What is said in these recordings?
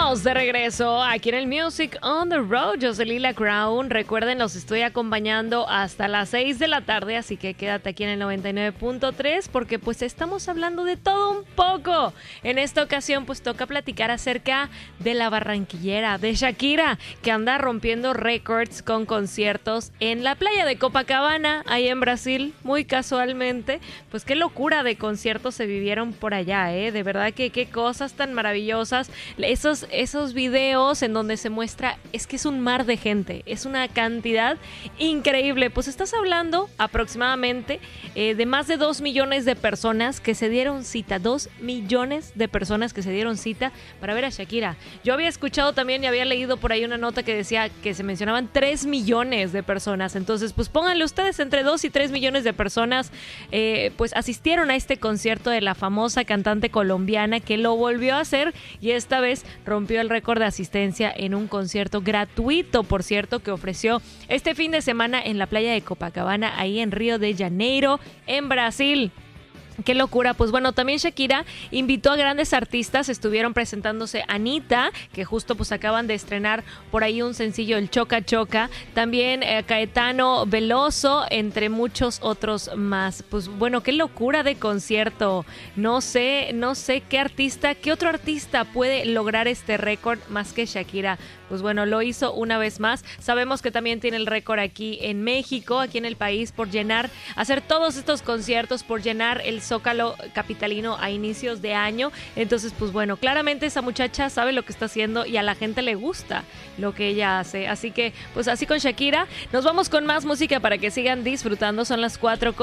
Estamos de regreso aquí en el Music on the Road. Yo soy Lila Crown. Recuerden, los estoy acompañando hasta las 6 de la tarde, así que quédate aquí en el 99.3 porque pues estamos hablando de todo un poco. En esta ocasión pues toca platicar acerca de la barranquillera, de Shakira, que anda rompiendo récords con conciertos en la playa de Copacabana, ahí en Brasil, muy casualmente. Pues qué locura de conciertos se vivieron por allá, ¿eh? De verdad que qué cosas tan maravillosas. Esos videos en donde se muestra, es que es un mar de gente, es una cantidad increíble. Pues estás hablando aproximadamente de más de 2 millones de personas que se dieron cita, 2 millones de personas que se dieron cita para ver a Shakira. Yo había escuchado también y había leído por ahí una nota que decía que se mencionaban 3 millones de personas. Entonces, pues pónganle ustedes, entre 2 y 3 millones de personas pues asistieron a este concierto de la famosa cantante colombiana, que lo volvió a hacer y esta vez rompió el récord de asistencia en un concierto gratuito, por cierto, que ofreció este fin de semana en la playa de Copacabana, ahí en Río de Janeiro, en Brasil. ¡Qué locura! Pues bueno, también Shakira invitó a grandes artistas, estuvieron presentándose Anitta, que justo pues acaban de estrenar por ahí un sencillo, el Choca Choca, también Caetano Veloso, entre muchos otros más. Pues bueno, qué locura de concierto. No sé qué otro artista puede lograr este récord más que Shakira. Pues bueno, lo hizo una vez más. Sabemos que también tiene el récord aquí en México, aquí en el país, por hacer todos estos conciertos, por llenar el Zócalo capitalino a inicios de año. Entonces, pues bueno, claramente esa muchacha sabe lo que está haciendo y a la gente le gusta lo que ella hace. Así que, pues así con Shakira. Nos vamos con más música para que sigan disfrutando. Son las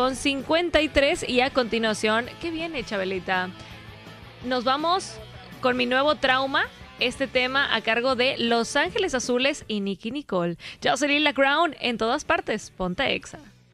4:53 y a continuación, ¿qué viene, Chabelita? Nos vamos con Mi Nuevo Trauma. Este tema a cargo de Los Ángeles Azules y Nicki Nicole. Yo soy Lila Crown, en todas partes. Ponte Exa.